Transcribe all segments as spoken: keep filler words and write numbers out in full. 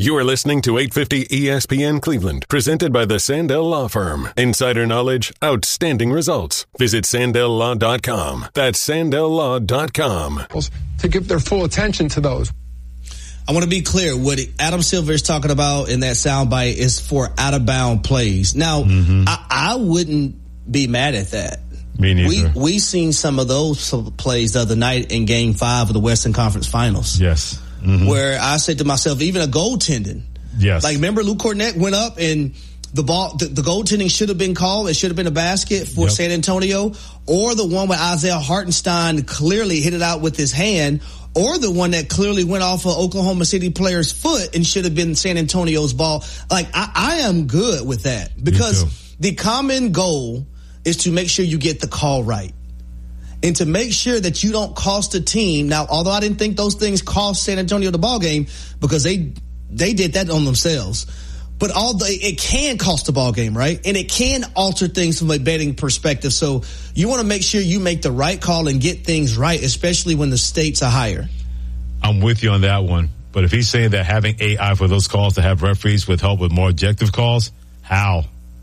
You are listening to eight fifty E S P N Cleveland, presented by the Sandell Law Firm. Insider knowledge, outstanding results. Visit Sandell Law dot com. That's Sandell Law dot com. To give their full attention to those. I want to be clear. What Adam Silver is talking about in that soundbite is for out-of-bound plays. Now, mm-hmm. I, I wouldn't be mad at that. Me neither. We we seen some of those plays the other night in Game Five of the Western Conference Finals. Yes. Mm-hmm. Where I said to myself, even a goaltending. Yes. Like, remember Luke Kornet went up and the ball, the, the goaltending should have been called. It should have been a basket for yep. San Antonio, or the one where Isaiah Hartenstein clearly hit it out with his hand, or the one that clearly went off of Oklahoma City player's foot and should have been San Antonio's ball. Like, I, I am good with that because the common goal is to make sure you get the call right and to make sure that you don't cost a team. Now, although I didn't think those things cost San Antonio the ball game because they they did that on themselves. But all the, it can cost a ball game, right? And it can alter things from a betting perspective. So you want to make sure you make the right call and get things right, especially when the stakes are higher. I'm with you on that one. But if he's saying that having A I for those calls to have referees with help with more objective calls, how?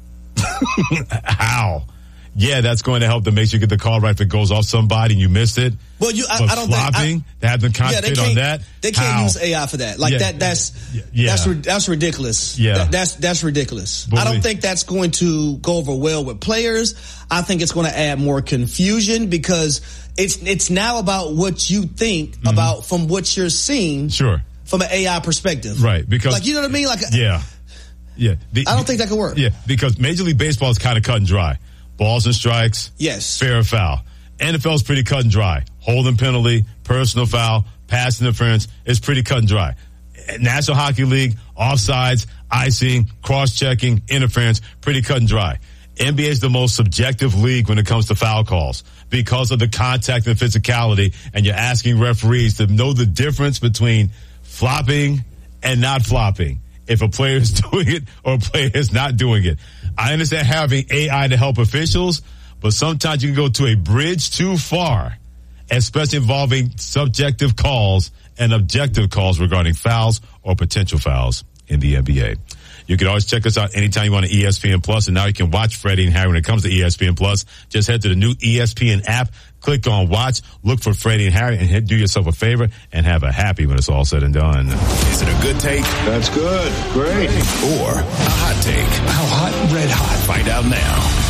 How? Yeah, that's going to help to make sure you get the call right if it goes off somebody and you missed it. Well, you, I, but I don't flopping, think I, to have them concentrate yeah, on that. They can't how? use A I for that. Like yeah, that. That's yeah. that's that's ridiculous. Yeah, that, that's that's ridiculous. But I don't we, think that's going to go over well with players. I think it's going to add more confusion because it's it's now about what you think mm-hmm. about from what you're seeing. Sure. From an A I perspective, right? Because like you know what I mean. Like yeah, yeah. The, I don't think that could work. Yeah, because Major League Baseball is kind of cut and dry. Balls and strikes. Yes. Fair or foul. N F L is pretty cut and dry. Holding penalty, personal foul, pass interference is pretty cut and dry. National Hockey League, offsides, icing, cross-checking, interference, pretty cut and dry. N B A is the most subjective league when it comes to foul calls because of the contact and physicality, and you're asking referees to know the difference between flopping and not flopping. If a player is doing it or a player is not doing it. I understand having A I to help officials, but sometimes you can go to a bridge too far, especially involving subjective calls and objective calls regarding fouls or potential fouls in the N B A. You can always check us out anytime you want on E S P N Plus, and now you can watch Freddie and Harry when it comes to E S P N Plus. Just head to the new E S P N app, click on Watch, look for Freddie and Harry, and hit, do yourself a favor and have a happy when it's all said and done. Is it a good take? That's good. Great. Or a hot take? How hot? Red hot. Find out now.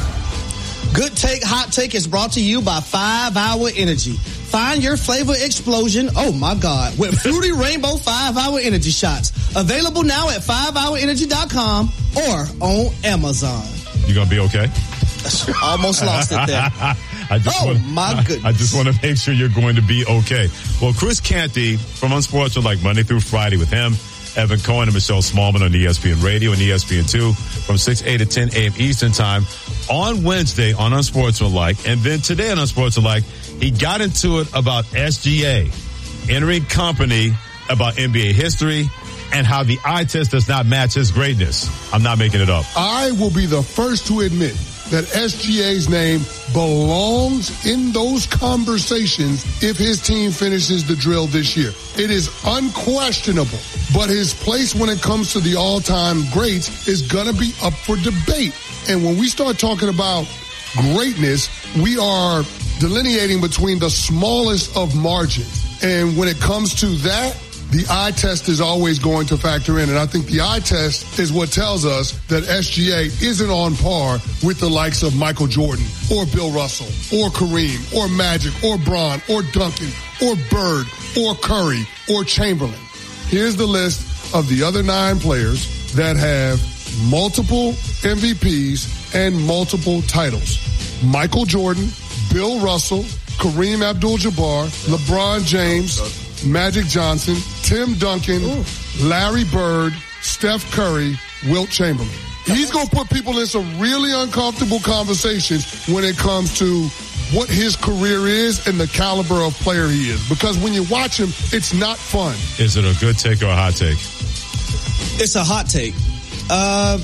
Good Take, Hot Take is brought to you by five hour Energy. Find your flavor explosion, oh my God, with Fruity Rainbow five hour Energy shots. Available now at five hour energy dot com or on Amazon. You gonna be okay? Almost lost it there. I just oh, wanna, my goodness. I, I just want to make sure you're going to be okay. Well, Chris Canty from Unsportsmanlike Monday through Friday with him, Evan Cohen and Michelle Smallman on E S P N Radio and E S P N two from six a to ten a.m. Eastern Time on Wednesday on Unsportsmanlike. And then today on Unsportsmanlike, he got into it about S G A entering company about N B A history and how the eye test does not match his greatness. I'm not making it up. I will be the first to admit that S G A's name belongs in those conversations if his team finishes the drill this year. It is unquestionable, but his place when it comes to the all-time greats is going to be up for debate. And when we start talking about greatness, we are delineating between the smallest of margins. And when it comes to that, the eye test is always going to factor in. And I think the eye test is what tells us that S G A isn't on par with the likes of Michael Jordan or Bill Russell or Kareem or Magic or Bron or Duncan or Bird or Curry or Chamberlain. Here's the list of the other nine players that have multiple M V Ps and multiple titles. Michael Jordan, Bill Russell, Kareem Abdul-Jabbar, LeBron James, Magic Johnson, Tim Duncan, Ooh. Larry Bird, Steph Curry, Wilt Chamberlain. He's going to put people in some really uncomfortable conversations when it comes to what his career is and the caliber of player he is. Because when you watch him, it's not fun. Is it a good take or a hot take? It's a hot take. Uh,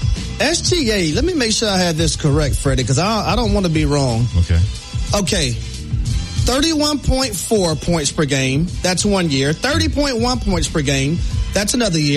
S G A, let me make sure I have this correct, Freddie, because I, I don't want to be wrong. Okay. Okay. thirty-one point four points per game. That's one year. thirty point one points per game. That's another year.